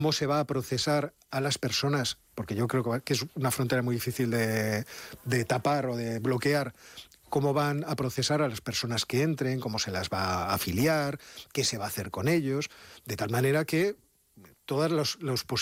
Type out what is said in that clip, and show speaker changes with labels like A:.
A: cómo se va a procesar a las personas, porque yo creo que es una frontera muy difícil de tapar o de bloquear, cómo van a procesar a las personas que entren, cómo se las va a afiliar, qué se va a hacer con ellos, de tal manera que todos los